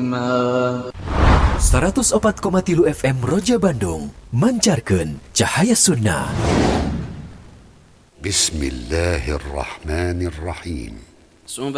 104,3 FM Roja Bandung mancarkeun cahaya sunnah. Bismillahirrahmanirrahim.